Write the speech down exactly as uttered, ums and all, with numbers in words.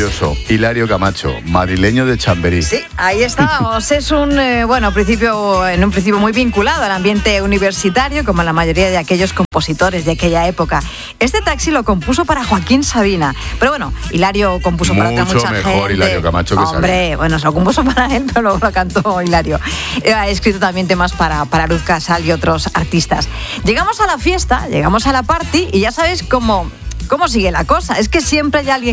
maravilloso. Hilario Camacho, madrileño de Chamberí. Sí, ahí estábamos. Es un, eh, bueno, principio, en un principio muy vinculado al ambiente universitario, como la mayoría de aquellos compositores de aquella época. Este taxi lo compuso para Joaquín Sabina. Pero bueno, Hilario compuso Mucho para otra mucha mejor gente. Hilario Camacho que Hombre, Sabina. bueno, se lo compuso para él, pero luego lo cantó Hilario. Ha escrito también temas para, para Luz Casal y otros artistas. Llegamos a la fiesta, llegamos a la party y ya sabéis cómo, cómo sigue la cosa. Es que siempre hay alguien